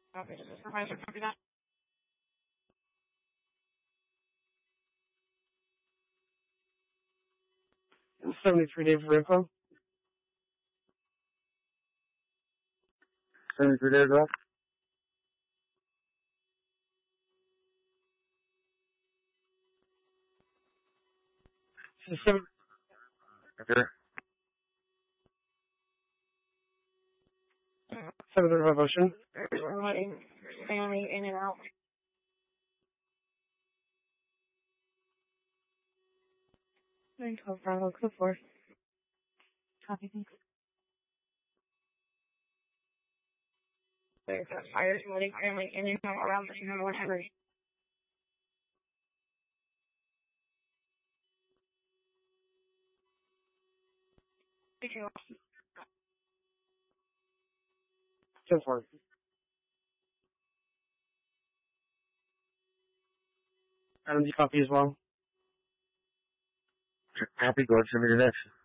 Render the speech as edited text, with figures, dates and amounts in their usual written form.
Okay, this is supervisor, copy that. 73 days for info. 73 days off? This is 7. Okay. 7:35 Ocean. We're letting family in and out. 912 Bravo, code 4. Copy, thanks. There's fires letting family in and out around the 201 Henry. Detail. 10-4. Adam, do you copy as well? Copy, go ahead, send me the next.